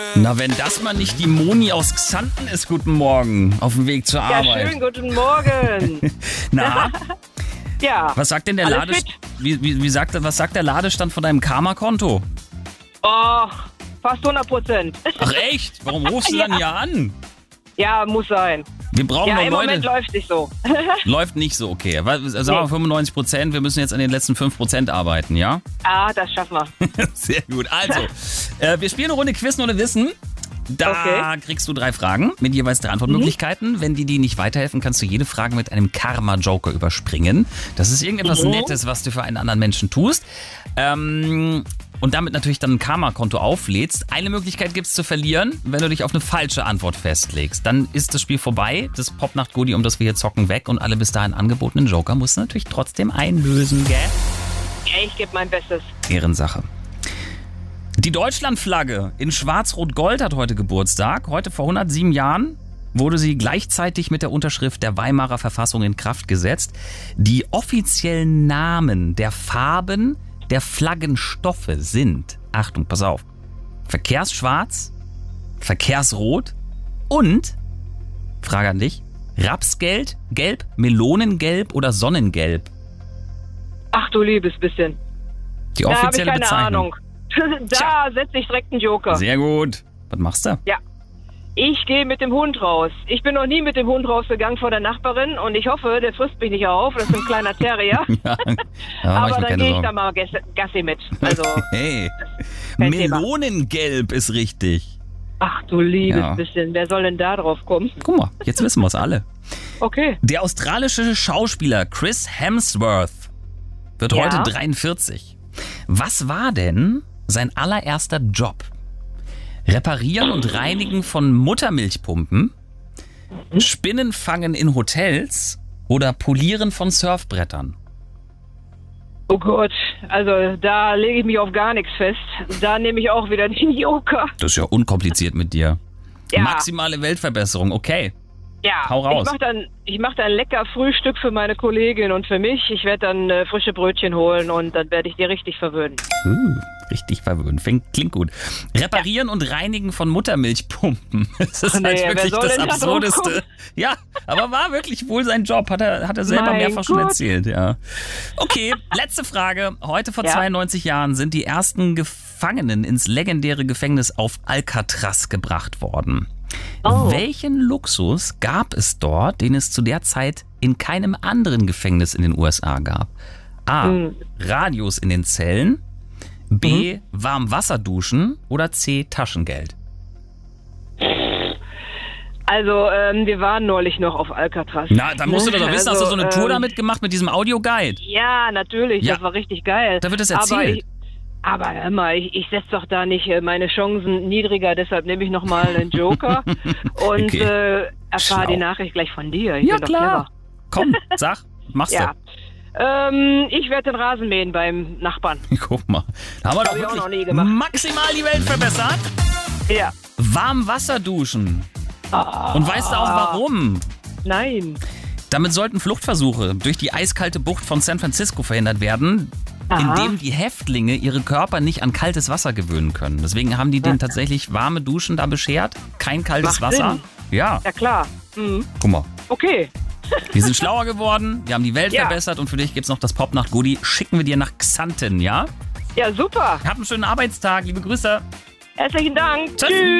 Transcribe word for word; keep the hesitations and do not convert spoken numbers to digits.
Na, wenn das mal nicht die Moni aus Xanten ist, guten Morgen, auf dem Weg zur Ja, Arbeit. schön, guten Morgen. Na, Ja. was sagt denn der Alles Ladestand? fit? Wie, wie, wie sagt, was sagt der Ladestand von deinem Karma-Konto? Oh, fast hundert Prozent. Ach echt? Warum rufst du dann hier an? Ja, muss sein. Wir brauchen Ja, noch im Leute. Moment läuft nicht so. Läuft nicht so, okay. Weil, Sagen wir Nee. fünfundneunzig Prozent, wir müssen jetzt an den letzten fünf Prozent arbeiten, ja? Ah, das schaffen wir. Sehr gut. Also, äh, wir spielen eine Runde Quiz ohne Wissen. Da Okay. kriegst du drei Fragen mit jeweils drei Antwortmöglichkeiten. Mhm. Wenn die dir nicht weiterhelfen, kannst du jede Frage mit einem Karma-Joker überspringen. Das ist irgendetwas Mhm. Nettes, was du für einen anderen Menschen tust. Ähm, und damit natürlich dann ein Karma-Konto auflädst. Eine Möglichkeit gibt es zu verlieren, wenn du dich auf eine falsche Antwort festlegst. Dann ist das Spiel vorbei, das Popnacht-Goodie, um das wir hier zocken, weg und alle bis dahin angebotenen Joker musst du natürlich trotzdem einlösen, gell? Ja, ich gebe mein Bestes. Ehrensache. Die Deutschlandflagge in Schwarz-Rot-Gold hat heute Geburtstag. Heute vor hundertsieben Jahren wurde sie gleichzeitig mit der Unterschrift der Weimarer Verfassung in Kraft gesetzt. Die offiziellen Namen der Farben der Flaggenstoffe sind, Achtung, pass auf, Verkehrsschwarz, Verkehrsrot und, Frage an dich, Rapsgelb, Gelb, Melonengelb oder Sonnengelb? Ach du liebes bisschen. Die Da habe ich offizielle keine Bezeichnung. Ahnung. Da setze ich direkt einen Joker. Sehr gut. Was machst du? Ja. Ich gehe mit dem Hund raus. Ich bin noch nie mit dem Hund rausgegangen vor der Nachbarin und ich hoffe, der frisst mich nicht auf. Das ist ein kleiner Terrier. Ja, da mach ich Aber mir dann keine gehe ich Sorgen. da mal Gassi Gassi mit. Also, Hey, kein Thema. Melonengelb ist richtig. ach du liebes Ja. bisschen. Wer soll denn da drauf kommen? Guck mal, jetzt wissen wir es alle. Okay. Der australische Schauspieler Chris Hemsworth wird Ja. heute dreiundvierzig. Was war denn sein allererster Job? Reparieren und Reinigen von Muttermilchpumpen, Spinnen fangen in Hotels oder Polieren von Surfbrettern? Oh Gott, also da lege ich mich auf gar nichts fest. Da nehme ich auch wieder den Joker. Das ist ja unkompliziert mit dir. Ja. Maximale Weltverbesserung, okay. Ja, Hau raus. ich mache dann, ich mach dann lecker Frühstück für meine Kollegin und für mich. Ich werde dann äh, frische Brötchen holen und dann werde ich die richtig verwöhnen. Uh, richtig verwöhnt. Fing- Klingt gut. Reparieren und Reinigen von Muttermilchpumpen. Das ist Ach nee, halt wer wirklich soll das denn da drauf Absurdeste. kommen? Ja, aber war wirklich wohl sein Job. Hat er, hat er selber Mein mehrfach schon Gott. erzählt. Ja. Okay, letzte Frage. Heute vor Ja. zweiundneunzig Jahren sind die ersten Gefangenen ins legendäre Gefängnis auf Alcatraz gebracht worden. Oh. Welchen Luxus gab es dort, den es zu der Zeit in keinem anderen Gefängnis in den U S A gab? A. Hm. Radios in den Zellen. B. Warmwasserduschen. Oder C. Taschengeld. Also, ähm, wir waren neulich noch auf Alcatraz. Na, dann musst du doch wissen, hast du so eine Tour ähm, damit gemacht mit diesem Audioguide? Ja, natürlich, Ja. das war richtig geil. Da wird es Aber erzählt. ich, aber hör mal, ich, ich setze doch da nicht äh, meine Chancen niedriger, deshalb nehme ich nochmal einen Joker und Okay. äh, erfahre Schlau. die Nachricht gleich von dir. Ich Ja, bin doch klar. Komm, sag, machst Ja. Ähm, ich werde den Rasen mähen beim Nachbarn. du. Guck mal. Da haben wir doch Hab ich auch wirklich noch nie gemacht. maximal die Welt verbessert. Ja. Warmwasserduschen. Und weißt du auch warum? Nein. Damit sollten Fluchtversuche durch die eiskalte Bucht von San Francisco verhindert werden, Aha. indem die Häftlinge ihre Körper nicht an kaltes Wasser gewöhnen können. Deswegen haben die denen tatsächlich warme Duschen da beschert, kein kaltes Macht Wasser. Sinn. Ja, Ja, klar. Mhm. guck mal. Okay. Wir sind schlauer geworden, wir haben die Welt Ja. verbessert und für dich gibt's noch das Popnacht-Goodie. Schicken wir dir nach Xanten, ja? Ja, super. Hab einen schönen Arbeitstag, liebe Grüße. Herzlichen Dank. Tschüss. Tschüss.